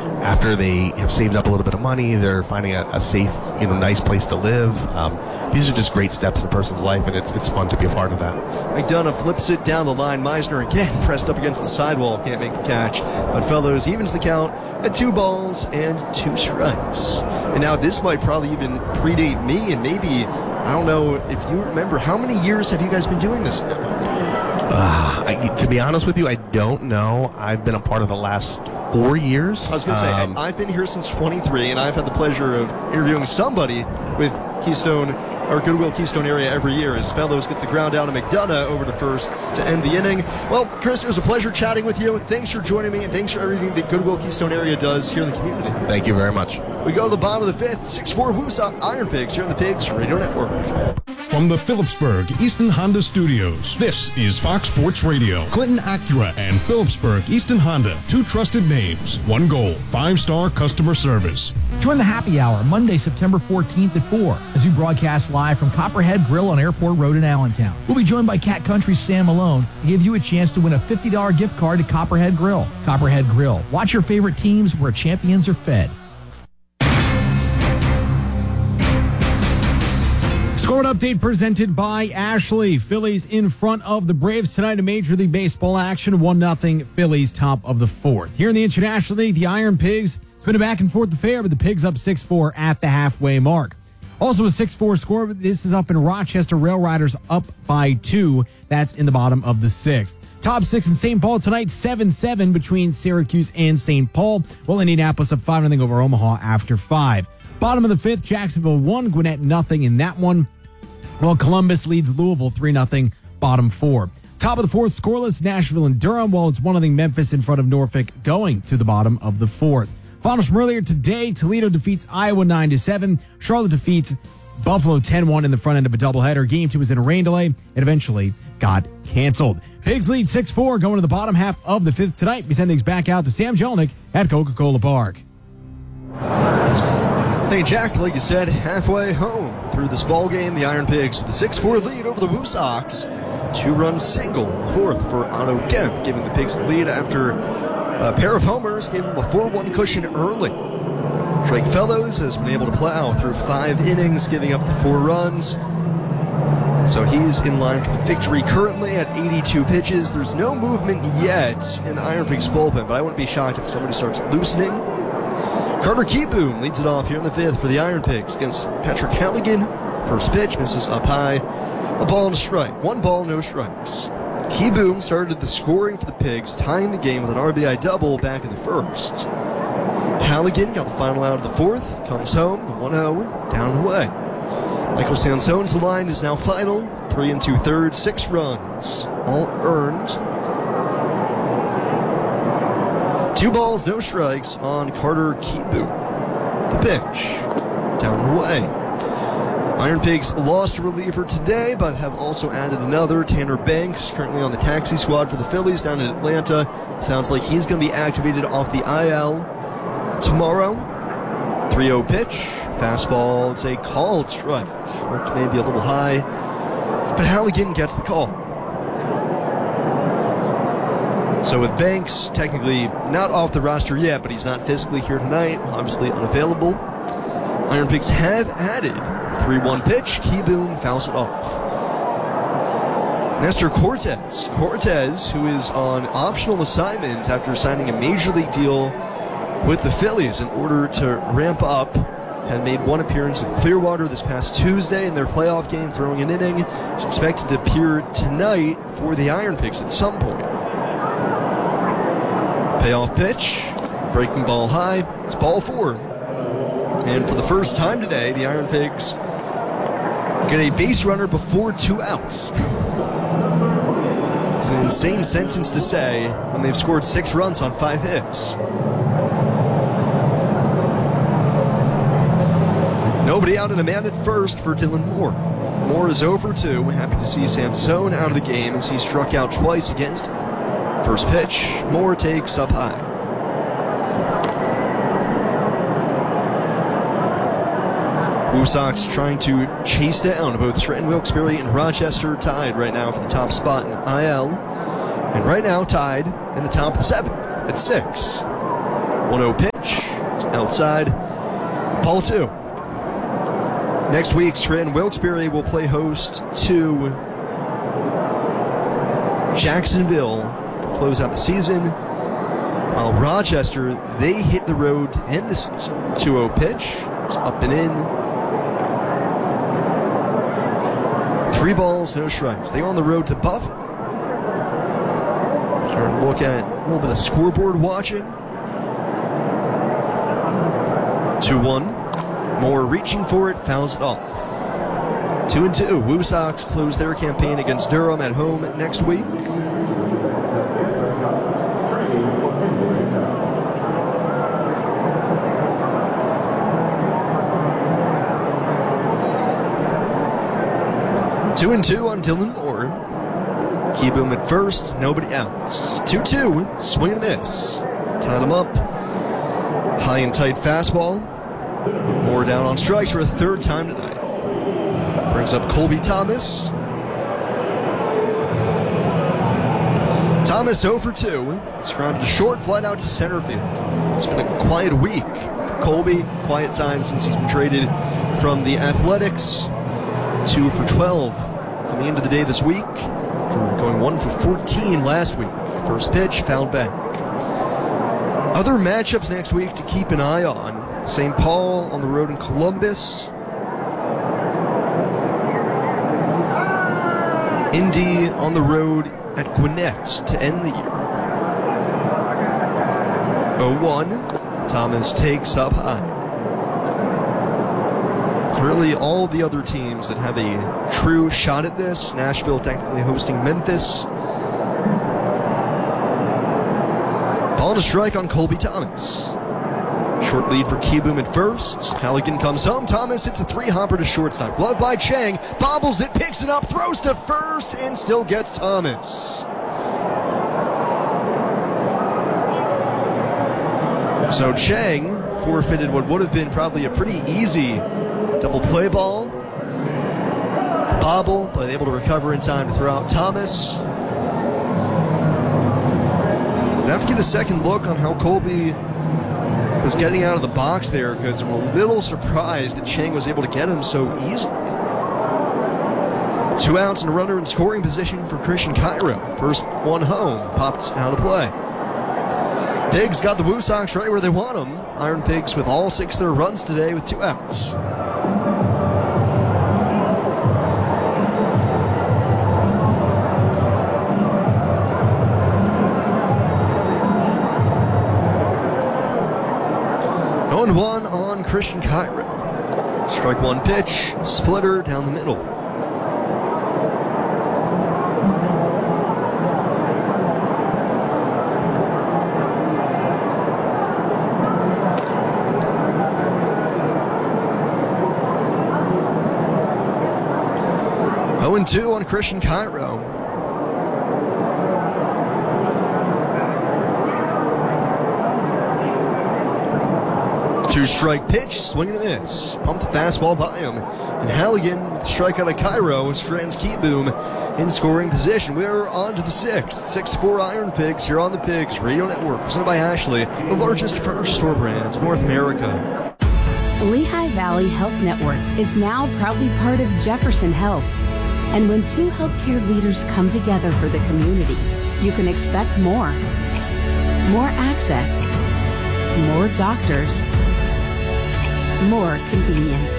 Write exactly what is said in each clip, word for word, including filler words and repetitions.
after they have saved up a little bit of money, they're finding a, a safe, you know, nice place to live. Um, these are just great steps in a person's life, and it's it's fun to be a part of that. McDonough flips it down the line. Meisner again pressed up against the sidewall, can't make the catch. But Fellows evens the count at two balls and two strikes. And now this might probably even predate me, and maybe, I don't know if you remember, how many years have you guys been doing this now? Uh, I, to be honest with you, I don't know. I've been a part of the last four years. I was going to say, um, I've been here since twenty-three, and I've had the pleasure of interviewing somebody with Keystone, or Goodwill Keystone area every year, as Fellows gets the ground down to McDonough over to first to end the inning. Well, Chris, it was a pleasure chatting with you. Thanks for joining me, and thanks for everything that Goodwill Keystone area does here in the community. Thank you very much. We go to the bottom of the fifth, six four Woosok Iron Pigs here on the Pigs Radio Network. From the Phillipsburg Easton Honda Studios, this is Fox Sports Radio. Clinton Acura and Phillipsburg Easton Honda, two trusted names, one goal, five-star customer service. Join the happy hour Monday, September fourteenth at four as we broadcast live from Copperhead Grill on Airport Road in Allentown. We'll be joined by Cat Country's Sam Malone to give you a chance to win a fifty dollars gift card to Copperhead Grill. Copperhead Grill. Watch your favorite teams where champions are fed. Score update presented by Ashley. Phillies in front of the Braves tonight in Major League Baseball action. one nothing Phillies top of the fourth. Here in the International League, the Iron Pigs, it's been a back and forth affair, but the Pigs up six four at the halfway mark. Also a six four score, but this is up in Rochester. Rail Riders up by two. That's in the bottom of the sixth. Top six in Saint Paul tonight, seven seven between Syracuse and Saint Paul. While Indianapolis up five nothing over Omaha after five. Bottom of the fifth, Jacksonville one, Gwinnett nothing in that one. While Columbus leads Louisville three nothing, bottom four. Top of the fourth, scoreless, Nashville and Durham, while it's one nothing Memphis in front of Norfolk going to the bottom of the fourth. Finals from earlier today, Toledo defeats Iowa nine to seven. Charlotte defeats Buffalo ten one in the front end of a doubleheader. Game two was in a rain delay. It eventually got canceled. Pigs lead six four going to the bottom half of the fifth tonight. We send things back out to Sam Jelnick at Coca-Cola Park. Thank you, Jack. Like you said, halfway home through this ball game, the Iron Pigs with a six four lead over the Woosox. Two-run single, fourth for Otto Kemp, giving the Pigs the lead after a pair of homers gave them a four one cushion early. Drake Fellows has been able to plow through five innings, giving up the four runs. So he's in line for the victory currently at eighty-two pitches. There's no movement yet in the Iron Pigs bullpen, but I wouldn't be shocked if somebody starts loosening. Carter Keyboom leads it off here in the fifth for the Iron Pigs against Patrick Halligan. First pitch misses up high. A ball and a strike. One ball, no strikes. Keyboom started the scoring for the Pigs, tying the game with an R B I double back in the first. Halligan got the final out of the fourth, comes home, the one oh, down and away. Michael Sansone's line is now final, three and two-thirds, six runs, all earned. Two balls, no strikes on Carter Keyboom. The pitch, down and away. Iron Pigs lost a reliever today, but have also added another. Tanner Banks, currently on the taxi squad for the Phillies down in Atlanta. Sounds like he's going to be activated off the I L tomorrow. three oh pitch. Fastball, it's a called strike. Looked maybe a little high, but Halligan gets the call. So with Banks technically not off the roster yet, but he's not physically here tonight, obviously unavailable. Iron Pigs have added three one pitch. Keyboom fouls it off. Nestor Cortez. Cortez, who is on optional assignment after signing a major league deal with the Phillies in order to ramp up, had made one appearance with Clearwater this past Tuesday in their playoff game, throwing an inning. Is expected to appear tonight for the Iron Pigs at some point. Payoff pitch, breaking ball high, it's ball four. And for the first time today, the Iron Pigs get a base runner before two outs. It's an insane sentence to say when they've scored six runs on five hits. Nobody out and a man at first for Dylan Moore. Moore is over two. Happy to see Sansone out of the game as he struck out twice against him. First pitch, Moore takes up high. Woosox trying to chase down both Trenton Wilkes-Barre and Rochester, tied right now for the top spot in the I L. And right now tied in the top of the seventh at six. one oh pitch. It's outside. Ball two. Next week, Scranton Wilkes-Barre will play host to Jacksonville to close out the season. While Rochester, they hit the road to end the season. two oh pitch. It's up and in. Three balls, no strikes. They go on the road to Buffalo. Starting to look at a little bit of scoreboard watching. two one. Moore reaching for it, fouls it off. two and two. Woo Sox close their campaign against Durham at home next week. Two and two on Dylan Moore. Keyboom at first, nobody out. two two, swing and miss. Tied him up. High and tight fastball. Moore down on strikes for a third time tonight. Brings up Colby Thomas. Thomas oh for two. He's grounded a short flight out to center field. It's been a quiet week for Colby. Quiet time since he's been traded from the Athletics. two for twelve coming into the day this week. Going one for fourteen last week. First pitch, fouled back. Other matchups next week to keep an eye on. Saint Paul on the road in Columbus. Indy on the road at Gwinnett to end the year. oh one. Thomas takes up high. It's really all the other teams that have a true shot at this. Nashville technically hosting Memphis. Ball and a strike on Colby Thomas. Short lead for Keyboom at first. Halligan comes home. Thomas hits a three-hopper to shortstop. Glove by Chang. Bobbles it, picks it up, throws to first, and still gets Thomas. So Chang forfeited what would have been probably a pretty easy double play ball. Bobble, but able to recover in time to throw out Thomas. We'll have to get a second look on how Colby was getting out of the box there, because I'm a little surprised that Chang was able to get him so easily. Two outs and a runner in scoring position for Christian Cairo. First one home, popped out of play. Pigs got the Woo Sox right where they want them. Iron Pigs with all six of their runs today with two outs. oh one on Christian Cairo. Strike one pitch, splitter down the middle. oh two on Christian Cairo. Two-strike pitch, swing and a miss. Pump the fastball by him. And Halligan with the strikeout of Cairo strands Keyboom in scoring position. We're on to the sixth. six four Iron Pigs here on the Pigs Radio Network. Presented by Ashley, the largest furniture store brand in North America. Lehigh Valley Health Network is now proudly part of Jefferson Health. And when two healthcare leaders come together for the community, you can expect more. More access. More doctors. More convenience.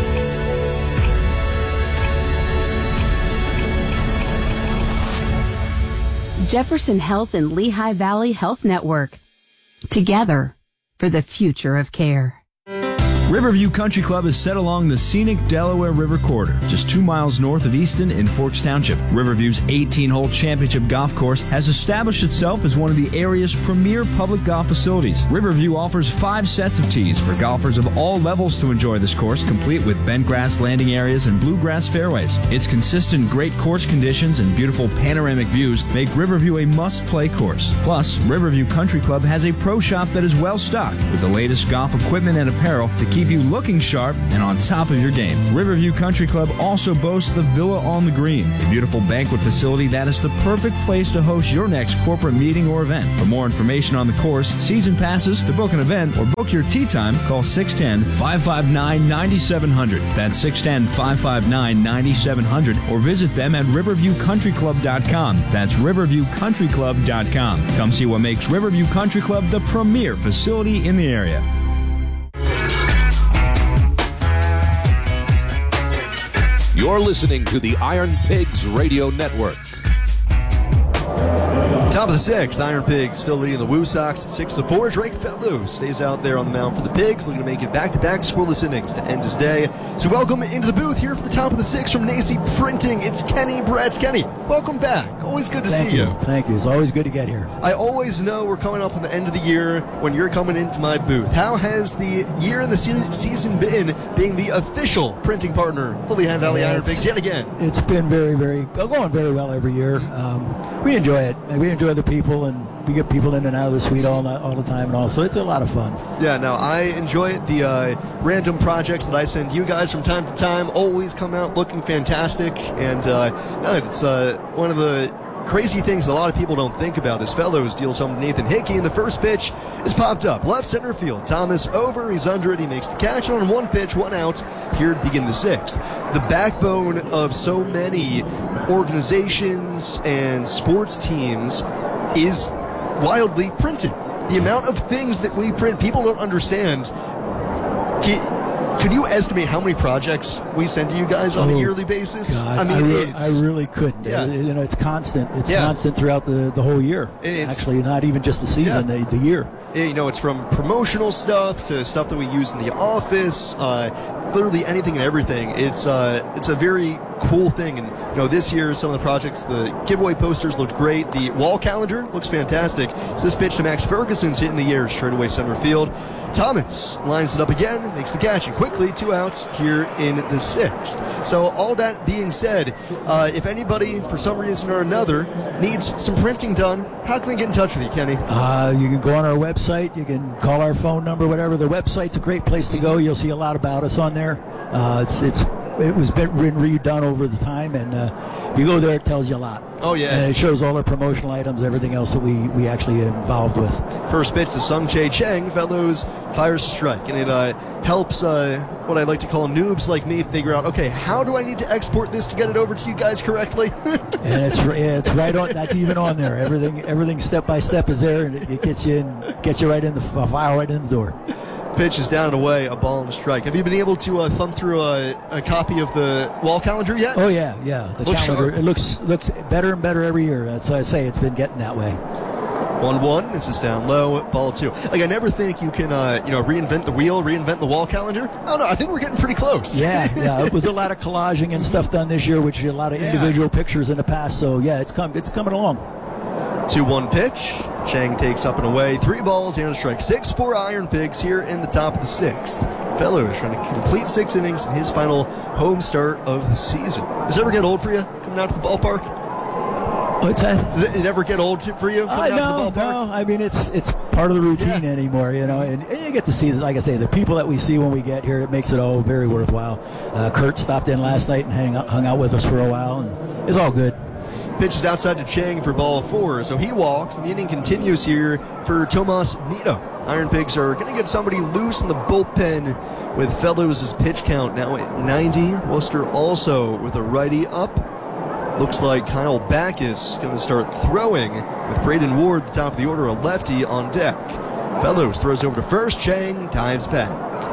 Jefferson Health and Lehigh Valley Health Network. Together for the future of care. Riverview Country Club is set along the scenic Delaware River corridor, just two miles north of Easton in Forks Township. Riverview's eighteen-hole championship golf course has established itself as one of the area's premier public golf facilities. Riverview offers five sets of tees for golfers of all levels to enjoy this course, complete with bent grass landing areas and bluegrass fairways. Its consistent great course conditions and beautiful panoramic views make Riverview a must-play course. Plus, Riverview Country Club has a pro shop that is well-stocked with the latest golf equipment and apparel to keep you looking sharp and on top of your game. Riverview Country Club also boasts the Villa on the Green, a beautiful banquet facility that is the perfect place to host your next corporate meeting or event. For more information on the course, season passes, to book an event, or book your tee time, call six one zero, five five nine, nine seven zero zero. That's six one zero, five five nine, nine seven zero zero, or visit them at riverview country club dot com. That's riverview country club dot com. Come see what makes Riverview Country Club the premier facility in the area. You're listening to the Iron Pigs Radio Network. Top of the sixth, Iron Pigs still leading the Woo Sox at six to four. Drake Fellows stays out there on the mound for the Pigs, looking to make it back-to-back scoreless innings to end his day. So welcome into the booth here for the top of the sixth from Nacy Printing. It's Kenny Bratz. Kenny, welcome back. Always good to Thank see you. you. Thank you. It's always good to get here. I always know we're coming up on the end of the year when you're coming into my booth. How has the year and the se- season been being the official printing partner for the Lehigh Valley Yeah, Iron it's- Pigs yet again? It's been very, very going very well every year. Um, we enjoy it. And we enjoy the people, and we get people in and out of the suite all all the time, and also it's a lot of fun. Yeah, no, I enjoy it. The uh, random projects that I send you guys from time to time always come out looking fantastic, and uh, no, it's uh, one of the crazy things a lot of people don't think about is Fellows deals home to Nathan Hickey, and the first pitch is popped up. Left center field. Thomas over. He's under it. He makes the catch on one pitch, one out. Here to begin the sixth. The backbone of so many organizations and sports teams is wildly printed. The amount of things that we print, people don't understand. Could you estimate how many projects we send to you guys on Oh, a yearly basis? God, I mean, I, re- it's... I really couldn't. Yeah. You know, it's constant. It's Yeah. constant throughout the, the whole year. It's- Actually, not even just the season, Yeah. the, the year. You know, it's from promotional stuff to stuff that we use in the office, uh, literally anything and everything. It's uh, it's a very cool thing. And, you know, this year, some of the projects, the giveaway posters looked great. The wall calendar looks fantastic. So this pitch to Max Ferguson's hitting the air straight away center field. Thomas lines it up again, makes the catch, and quickly two outs here in the sixth. So all that being said, uh, if anybody, for some reason or another, needs some printing done, how can they get in touch with you, Kenny? Uh, you can go on our website. You can call our phone number, whatever. The website's a great place to go. You'll see a lot about us on there. Uh, it's it's it was been redone over the time, and uh, you go there, it tells you a lot. Oh, yeah. And it shows all our promotional items, everything else that we, we actually involved with. First pitch to Sung Chae Chang. Fellows fires a strike, and it uh, helps uh, what I like to call noobs like me figure out, okay, how do I need to export this to get it over to you guys correctly? And it's yeah, it's right on. That's even on there. Everything everything step by step is there, and it, it gets you in, gets you right in the file, right in the door. Pitch is down and away, a ball and a strike. Have you been able to uh, thumb through a, a copy of the wall calendar yet? Oh yeah, yeah. The Looks calendar sharp. it looks looks better and better every year. That's why I say it's been getting that way. one one. This is down low. Ball two. Like, I never think you can, uh, you know, reinvent the wheel, reinvent the wall calendar. I don't know. I think we're getting pretty close. Yeah, yeah. It was a lot of collaging and stuff done this year, which a lot of Yeah. individual pictures in the past. So yeah, it's come it's coming along. two one pitch. Chang takes up and away. Three balls and a strike. six four Iron Pigs here in the top of the sixth. Fellows trying to complete six innings in his final home start of the season. Does it ever get old for you coming out to the ballpark? What's that? Does it ever get old for you I coming out no, to the ballpark? no. I mean, it's it's part of the routine Yeah. anymore, you know. And, and you get to see, like I say, the people that we see when we get here. It makes it all very worthwhile. Uh, Kurt stopped in last night and hang out, hung out with us for a while, and it's all good. Pitch is outside to Chang for ball four, so he walks, and the inning continues here for Tomas Nito. Iron Pigs are going to get somebody loose in the bullpen with Fellows' pitch count now at ninety. Worcester also with a righty up. Looks like Kyle Backus going to start throwing with Braden Ward at the top of the order, a lefty on deck. Fellows throws over to first. Chang dives back.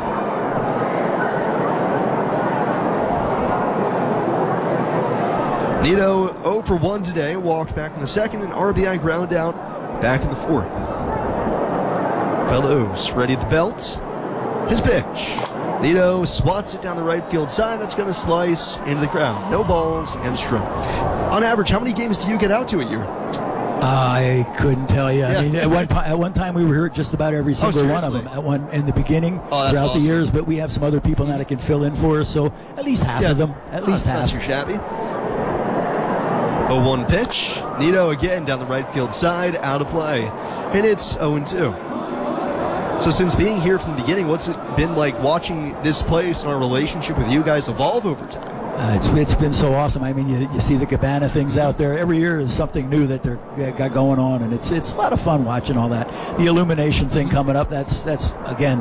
Nito oh for one today, walked back in the second, and R B I ground out back in the fourth. Fellows ready at the belt. His pitch. Nito swats it down the right field side. That's going to slice into the crowd. No balls and a strike. On average, how many games do you get out to a year? I couldn't tell you. Yeah. I mean, at one po- at one time we were here at just about every single one of seriously? them. At one in the beginning, Oh, that's throughout awesome. the years, but we have some other people now that can fill in for us. So at least half of them. At Oh, least that's half. not too shabby. oh one pitch. Nito again down the right field side, out of play. And it's oh and two. So since being here from the beginning, what's it been like watching this place and our relationship with you guys evolve over time? Uh, it's it's been so awesome. I mean, you, you see the Cabana things out there. Every year is something new that they're got going on, and it's it's a lot of fun watching all that. The illumination thing coming up, that's that's again